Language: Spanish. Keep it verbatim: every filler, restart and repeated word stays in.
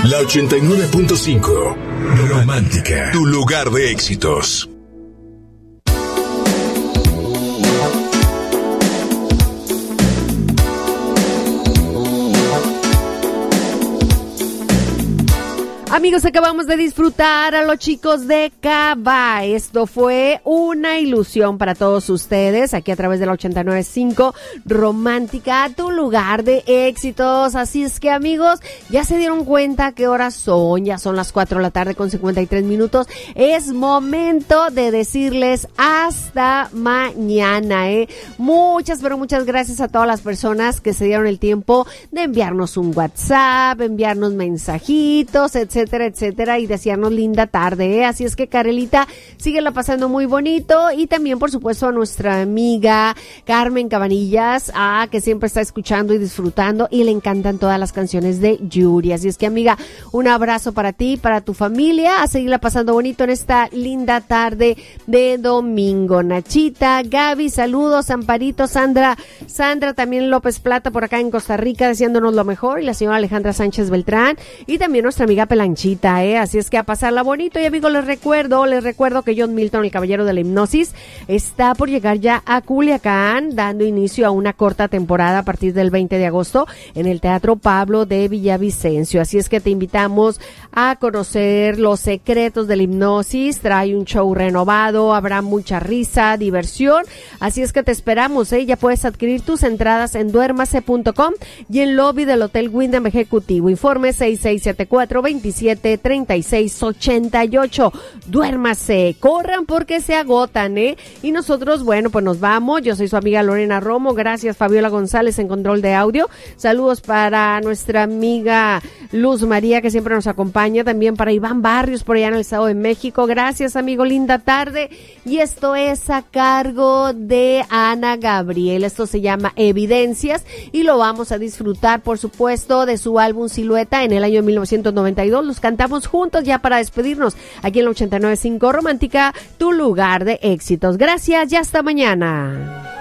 La ochenta y nueve punto cinco. Romántica, tu lugar de éxitos. Amigos, acabamos de disfrutar a los chicos de Cava. Esto fue una ilusión para todos ustedes, aquí a través de la ochenta y nueve punto cinco Romántica, tu lugar de éxitos. Así es que, amigos, ya se dieron cuenta qué horas son, ya son las cuatro de la tarde con cincuenta y tres minutos. Es momento de decirles hasta mañana, ¿eh? Muchas, pero muchas gracias a todas las personas que se dieron el tiempo de enviarnos un WhatsApp, enviarnos mensajitos, etcétera, etcétera, etcétera, y desearnos linda tarde, ¿eh? Así es que, Carelita, síguela pasando muy bonito, y también, por supuesto, a nuestra amiga Carmen Cabanillas, ah, que siempre está escuchando y disfrutando, y le encantan todas las canciones de Yuri. Así es que, amiga, un abrazo para ti, para tu familia, a seguirla pasando bonito en esta linda tarde de domingo. Nachita, Gaby, saludos, Amparito, Sandra, Sandra también López Plata por acá en Costa Rica, deseándonos lo mejor, y la señora Alejandra Sánchez Beltrán, y también nuestra amiga Pelanchita, ¿eh? Así es que a pasarla bonito. Y, amigos, les recuerdo, les recuerdo que John Milton, el caballero de la hipnosis, está por llegar ya a Culiacán, dando inicio a una corta temporada a partir del veinte de agosto en el Teatro Pablo de Villavicencio. Así es que te invitamos a conocer los secretos de la hipnosis. Trae un show renovado, habrá mucha risa, diversión. Así es que te esperamos, ¿eh? Ya puedes adquirir tus entradas en duérmase punto com y en lobby del Hotel Wyndham Ejecutivo. Informe seis seis siete cuatro, veintisiete, treinta y seis, ochenta y ocho. Duérmase, corran porque se agotan, ¿eh? Y nosotros, bueno, pues nos vamos. Yo soy su amiga Lorena Romo. Gracias, Fabiola González en control de audio. Saludos para nuestra amiga Luz María, que siempre nos acompaña. También para Iván Barrios, por allá en el Estado de México. Gracias, amigo. Linda tarde. Y esto es a cargo de Ana Gabriel. Esto se llama Evidencias y lo vamos a disfrutar, por supuesto, de su álbum Silueta en el año mil novecientos noventa y dos. Los cantamos juntos ya para despedirnos aquí en la ochenta y nueve punto cinco Romántica, tu lugar de éxitos. Gracias y hasta mañana.